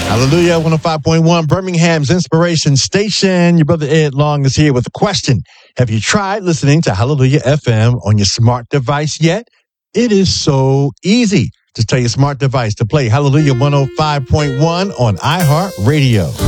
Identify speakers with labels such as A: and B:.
A: Hallelujah, 105.1 Birmingham's Inspiration Station. Your brother Ed Long is here with a question. Have you tried listening to Hallelujah FM on your smart device yet? It is so easy. Just tell your smart device to play Hallelujah 105.1 on iHeartRadio.